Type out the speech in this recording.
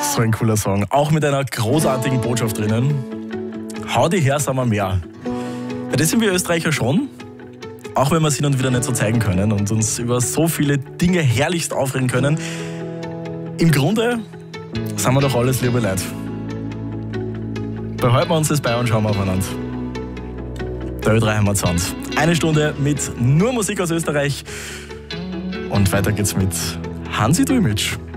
So ein cooler Song. Auch mit einer großartigen Botschaft drinnen. Hau die her, sagen wir mehr. Ja, das sind wir Österreicher schon. Auch wenn wir es hin und wieder nicht so zeigen können und uns über so viele Dinge herrlichst aufregen können. Im Grunde sind wir doch alles liebe Leute. Behalten wir uns das bei und schauen wir aufeinander. Der Ö3 Heimatsound. Eine Stunde mit nur Musik aus Österreich. Und weiter geht's mit Hansi Dulmitsch.